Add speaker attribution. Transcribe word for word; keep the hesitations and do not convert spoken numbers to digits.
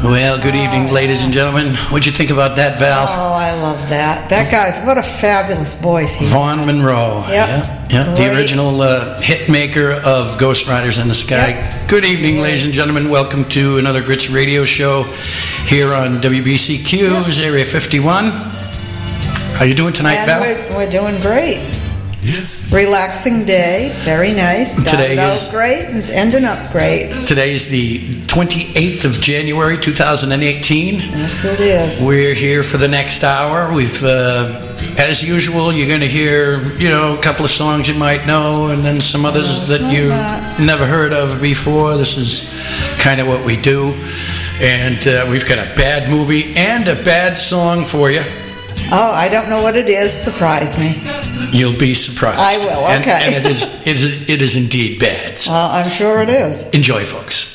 Speaker 1: Well, good evening, oh, ladies and gentlemen. What'd you think about that, Val?
Speaker 2: Oh, I love that. That guy's, what a fabulous voice he
Speaker 1: Vaughn has. Monroe.
Speaker 2: Yep.
Speaker 1: Yeah, yeah. The original uh, hit maker of Ghost Riders in the Sky. Yep. Good evening, ladies and gentlemen. Welcome to another Grits Radio show here on W B C Q's yep. Area fifty-one. How you doing tonight,
Speaker 2: and
Speaker 1: Val?
Speaker 2: We're, we're doing great. Yeah. Relaxing day, very nice.
Speaker 1: Today
Speaker 2: Started
Speaker 1: is
Speaker 2: out great and it's ending up great.
Speaker 1: Today is the twenty-eighth of January, two thousand eighteen.
Speaker 2: Yes, it is.
Speaker 1: We're here for the next hour. We've, uh, as usual, you're going to hear, you know, a couple of songs you might know, and then some others
Speaker 2: no,
Speaker 1: that you
Speaker 2: not.
Speaker 1: never heard of before. This is kind of what we do, and uh, we've got a bad movie and a bad song for you.
Speaker 2: Oh, I don't know what it is. Surprise me.
Speaker 1: You'll be surprised.
Speaker 2: I will, okay.
Speaker 1: And, and it is, it is, it is indeed bad. So
Speaker 2: well, I'm sure it is.
Speaker 1: enjoy, folks.